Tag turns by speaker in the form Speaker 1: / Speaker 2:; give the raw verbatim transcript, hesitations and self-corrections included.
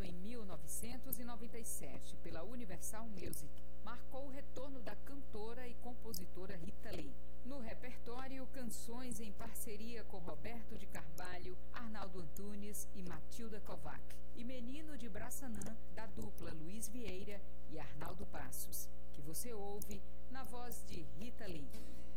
Speaker 1: lançado em mil novecentos e noventa e sete pela Universal Music, marcou o retorno da cantora e compositora Rita Lee. No repertório, canções em parceria com Roberto de Carvalho, Arnaldo Antunes e Matilda Kovac, e Menino de Braçanã, da dupla Luiz Vieira e Arnaldo Passos, que você ouve na voz de Rita Lee.